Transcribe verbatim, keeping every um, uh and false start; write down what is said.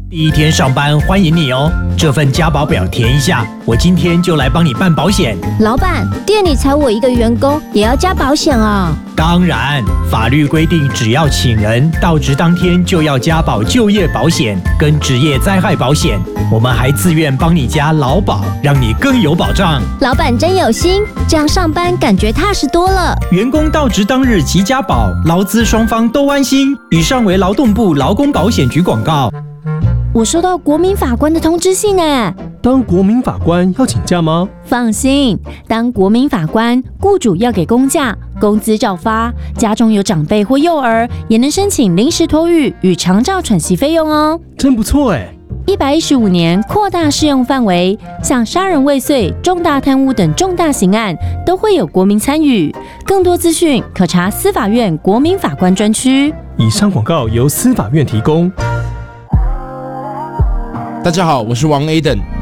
第一天上班，欢迎你哦！这份加保表填一下，我今天就来帮你办保险。 老板，店里才我一个员工，也要加保险啊？ 当然，法律规定，只要请人到职当天就要加保就业保险跟职业灾害保险。我们还自愿帮你加劳保，让你更有保障。 老板真有心，这样上班感觉踏实多了。 员工到职当日即加保，劳资双方都安心。以上为劳动部劳工保险局广告。 我收到国民法官的通知信诶。 当国民法官要请假吗？ 放心，当国民法官，雇主要给公假，工资照发，家中有长辈或幼儿，也能申请临时托育与长照喘息费用哦。 真不错哎！ 一百一十五年扩大适用范围，像杀人未遂、重大贪污等重大刑案都会有国民参与。更多资讯可查司法院国民法官专区。 以上广告由司法院提供。 大家好，我是王 Aden。